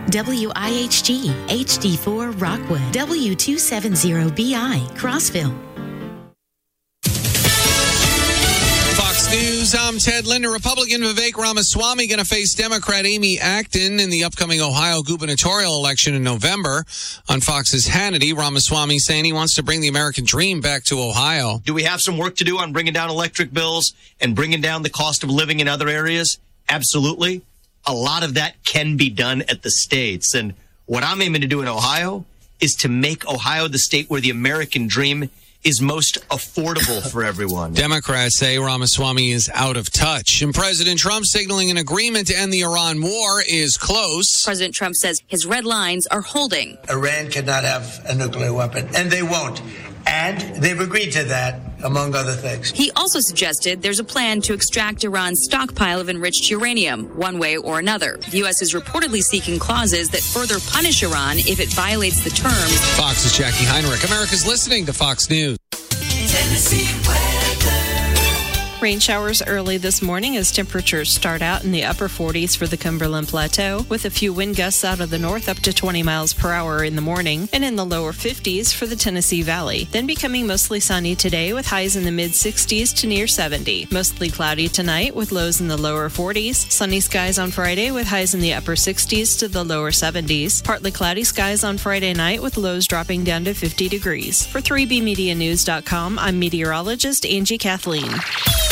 WIHG HD4 Rockwood, W270BI Crossville. Fox News, I'm Ted Linder. Republican Vivek Ramaswamy going to face Democrat Amy Acton in the upcoming Ohio gubernatorial election in November. On Fox's Hannity, Ramaswamy saying he wants to bring the American dream back to Ohio. Do we have some work to do on bringing down electric bills and bringing down the cost of living in other areas? Absolutely. A lot of that can be done at the states. And what I'm aiming to do in Ohio is to make Ohio the state where the American dream is most affordable for everyone. Democrats say Ramaswamy is out of touch. And President Trump signaling an agreement to end the Iran war is close. President Trump says his red lines are holding. Iran cannot have a nuclear weapon, and they won't. And they've agreed to that, among other things. He also suggested there's a plan to extract Iran's stockpile of enriched uranium, one way or another. The U.S. is reportedly seeking clauses that further punish Iran if it violates the terms. Fox's Jackie Heinrich. America's listening to Fox News. Tennessee weather. Rain showers early this morning as temperatures start out in the upper 40s for the Cumberland Plateau, with a few wind gusts out of the north up to 20 miles per hour in the morning, and in the lower 50s for the Tennessee Valley. Then becoming mostly sunny today with highs in the mid-60s to near 70. Mostly cloudy tonight with lows in the lower 40s. Sunny skies on Friday with highs in the upper 60s to the lower 70s. Partly cloudy skies on Friday night with lows dropping down to 50 degrees. For 3BMediaNews.com, I'm meteorologist Angie Kathleen.